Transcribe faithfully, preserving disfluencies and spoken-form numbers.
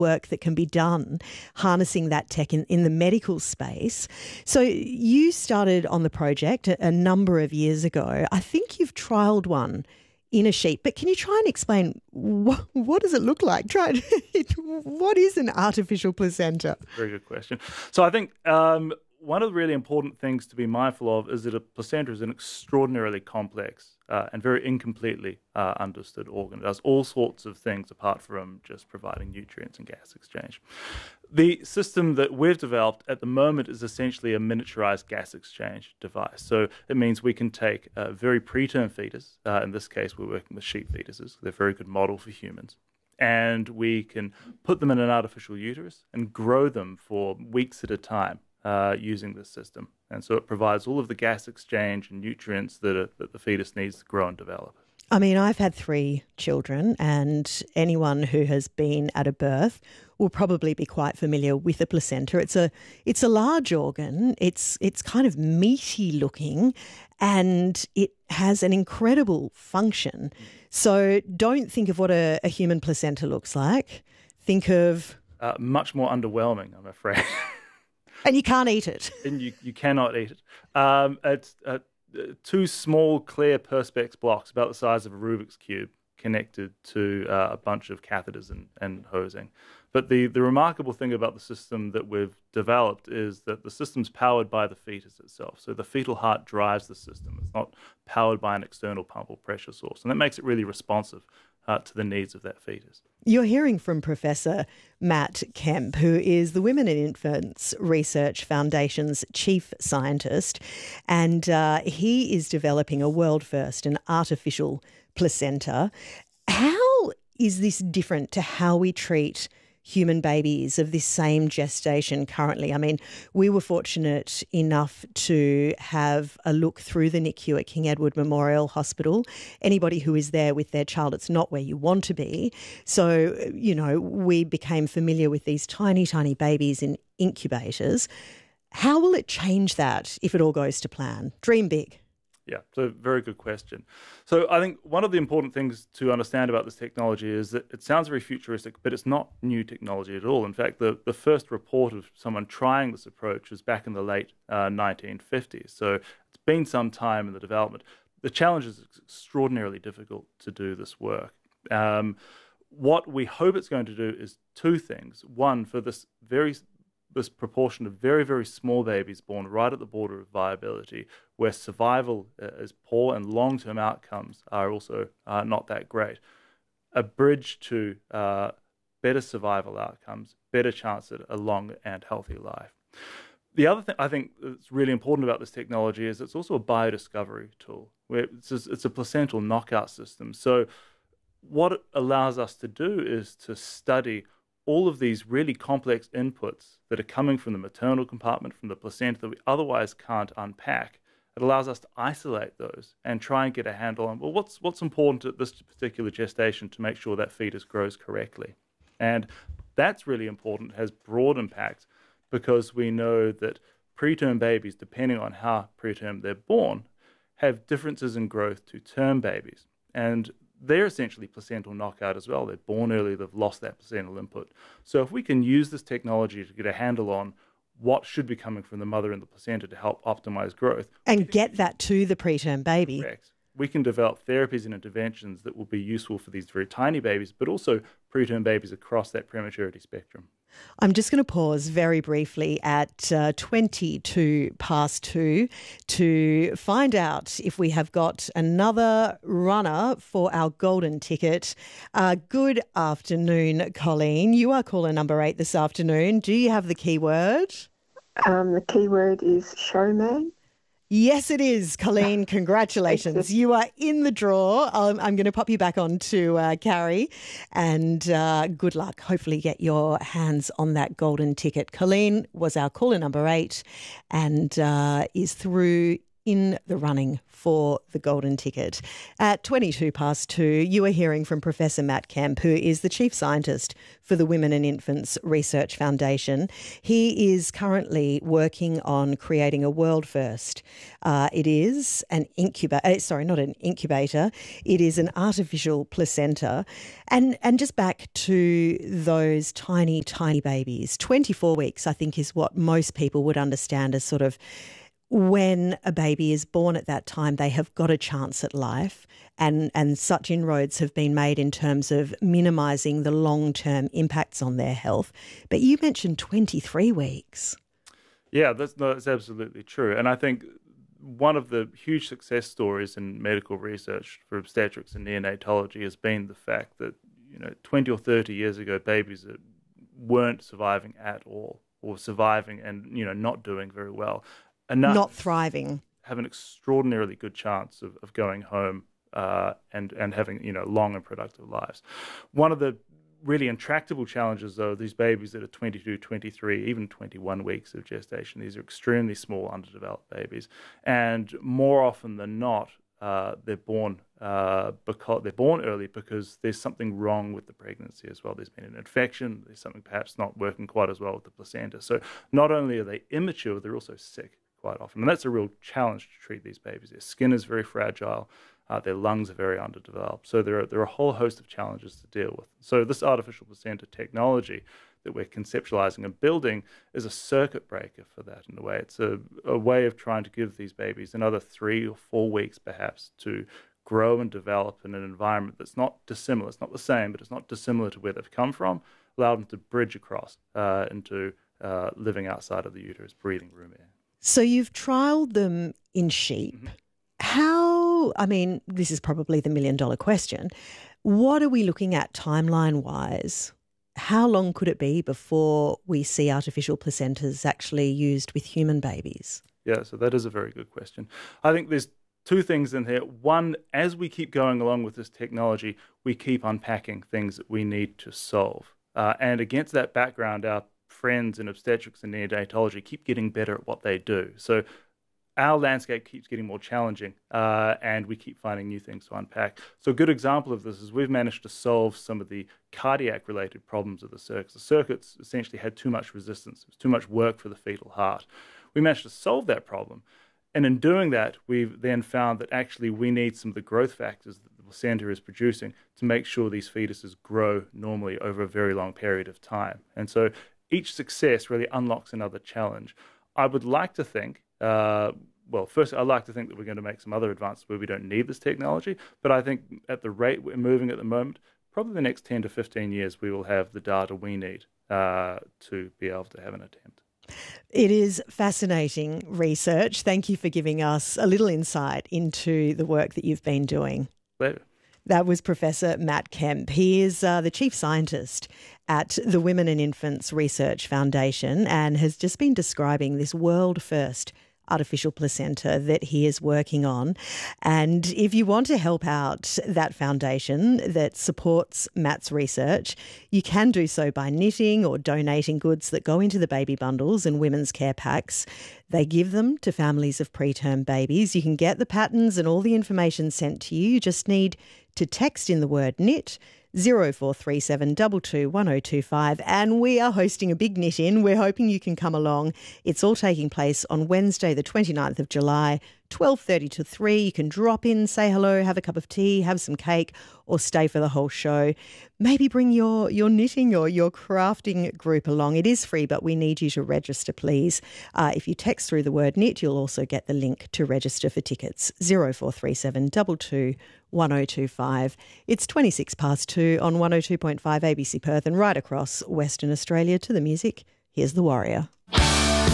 work that can be done harnessing that tech in, in the medical space. So you started on the project a, a number of years ago. I think you've trialled one in a sheep, but can you try and explain what, what does it look like? Try what is an artificial placenta? Very good question. So I think um, one of the really important things to be mindful of is that a placenta is an extraordinarily complex uh, and very incompletely uh, understood organ. It does all sorts of things apart from just providing nutrients and gas exchange. The system that we've developed at the moment is essentially a miniaturized gas exchange device. So it means we can take a very preterm fetus, uh, in this case we're working with sheep fetuses, they're a very good model for humans, and we can put them in an artificial uterus and grow them for weeks at a time uh, using this system. And so it provides all of the gas exchange and nutrients that, are, that the fetus needs to grow and develop. I mean, I've had three children, and anyone who has been at a birth will probably be quite familiar with a placenta. It's a it's a large organ. It's it's kind of meaty looking, and it has an incredible function. So don't think of what a, a human placenta looks like. Think of uh, much more underwhelming, I'm afraid. And you can't eat it. And you you cannot eat it. Um, it's uh, two small, clear Perspex blocks about the size of a Rubik's Cube connected to uh, a bunch of catheters and, and hosing. But the, the remarkable thing about the system that we've developed is that the system's powered by the fetus itself. So the fetal heart drives the system. It's not powered by an external pump or pressure source. And that makes it really responsive uh, to the needs of that fetus. You're hearing from Professor Matt Kemp, who is the Women and Infants Research Foundation's chief scientist, and uh, he is developing a world first, an artificial placenta. How is this different to how we treat human babies of this same gestation currently? I mean, we were fortunate enough to have a look through the N I C U at King Edward Memorial Hospital. Anybody who is there with their child, it's not where you want to be. So, you know, we became familiar with these tiny, tiny babies in incubators. How will it change that if it all goes to plan? Dream big. Yeah, so very good question. So I think one of the important things to understand about this technology is that it sounds very futuristic, but it's not new technology at all. In fact, the, the first report of someone trying this approach was back in the late uh, nineteen fifties. So it's been some time in the development. The challenge is it's extraordinarily difficult to do this work. Um, what we hope it's going to do is two things. One, for this very this proportion of very, very small babies born right at the border of viability, where survival is poor and long-term outcomes are also uh, not that great. A bridge to uh, better survival outcomes, better chance at a long and healthy life. The other thing I think that's really important about this technology is it's also a biodiscovery tool. Where it's, a, it's a placental knockout system. So what it allows us to do is to study all of these really complex inputs that are coming from the maternal compartment, from the placenta, that we otherwise can't unpack. It allows us to isolate those and try and get a handle on, well, what's what's important at this particular gestation to make sure that fetus grows correctly. And that's really important, has broad impact, because we know that preterm babies, depending on how preterm they're born, have differences in growth to term babies. And they're essentially placental knockout as well. They're born early, they've lost that placental input. So if we can use this technology to get a handle on what should be coming from the mother and the placenta to help optimize growth. And get that to the preterm baby. Correct. We can develop therapies and interventions that will be useful for these very tiny babies, but also preterm babies across that prematurity spectrum. I'm just going to pause very briefly at uh, twenty-two past two to find out if we have got another runner for our golden ticket. Uh, good afternoon, Colleen. You are caller number eight this afternoon. Do you have the keyword? Um, the keyword is showman. Yes, it is, Colleen. Congratulations. You are in the draw. Um, I'm going to pop you back on to uh, Carrie, and uh, good luck. Hopefully get your hands on that golden ticket. Colleen was our caller number eight and uh, is through in the running for the golden ticket. At twenty-two past two, you are hearing from Professor Matt Kemp, who is the Chief Scientist for the Women and Infants Research Foundation. He is currently working on creating a world first. Uh, it is an incubator, sorry, not an incubator, it is an artificial placenta. And, and just back to those tiny, tiny babies, twenty-four weeks, I think, is what most people would understand as sort of when a baby is born at that time, they have got a chance at life, and, and such inroads have been made in terms of minimising the long-term impacts on their health. But you mentioned twenty-three weeks. Yeah, that's, no, that's absolutely true. And I think one of the huge success stories in medical research for obstetrics and neonatology has been the fact that, you know, twenty or thirty years ago, babies that weren't surviving at all, or surviving and, you know, not doing very well, enough not thriving, have an extraordinarily good chance of, of going home uh, and and having, you know, long and productive lives. One of the really intractable challenges, though, these babies that are twenty-two, twenty-three, even twenty-one weeks of gestation, these are extremely small, underdeveloped babies, and more often than not, uh, they're born uh, because they're born early because there's something wrong with the pregnancy as well. There's been an infection. There's something perhaps not working quite as well with the placenta. So not only are they immature, they're also sick quite often. And that's a real challenge to treat these babies. Their skin is very fragile. Uh, their lungs are very underdeveloped. So there are, there are a whole host of challenges to deal with. So this artificial placenta technology that we're conceptualizing and building is a circuit breaker for that in a way. It's a, a way of trying to give these babies another three or four weeks perhaps to grow and develop in an environment that's not dissimilar. It's not the same, but it's not dissimilar to where they've come from. Allow them to bridge across uh, into uh, living outside of the uterus, breathing room air. So you've trialled them in sheep. Mm-hmm. How, I mean, this is probably the million dollar question. What are we looking at timeline-wise? How long could it be before we see artificial placentas actually used with human babies? Yeah, so that is a very good question. I think there's two things in here. One, as we keep going along with this technology, we keep unpacking things that we need to solve. Uh, and against that background, our friends in obstetrics and neonatology keep getting better at what they do. So our landscape keeps getting more challenging, uh, and we keep finding new things to unpack. So a good example of this is we've managed to solve some of the cardiac-related problems of the circuits. The circuits essentially had too much resistance. It was too much work for the fetal heart. We managed to solve that problem. And in doing that, we've then found that actually we need some of the growth factors that the placenta is producing to make sure these fetuses grow normally over a very long period of time. And so each success really unlocks another challenge. I would like to think, uh, well, first, I'd like to think that we're going to make some other advances where we don't need this technology, but I think at the rate we're moving at the moment, probably the next ten to fifteen years, we will have the data we need uh, to be able to have an attempt. It is fascinating research. Thank you for giving us a little insight into the work that you've been doing. Later. That was Professor Matt Kemp. He is uh, the Chief Scientist at the Women and Infants Research Foundation and has just been describing this world-first artificial placenta that he is working on. And if you want to help out that foundation that supports Matt's research, you can do so by knitting or donating goods that go into the baby bundles and women's care packs. They give them to families of preterm babies. You can get the patterns and all the information sent to you. You just need to text in the word knit zero four three seven two two one zero two five, and we are hosting a big knit in. We're hoping you can come along. It's all taking place on Wednesday the twenty-ninth of July, twelve thirty to three. You can drop in, say hello, have a cup of tea, have some cake, or stay for the whole show. Maybe bring your, your knitting or your crafting group along. It is free, but we need you to register, please. Uh, if you text through the word knit, you'll also get the link to register for tickets. zero four three seven two two one zero two five. It's twenty-six past two on one oh two point five A B C Perth and right across Western Australia to the music. Here's The Warrior.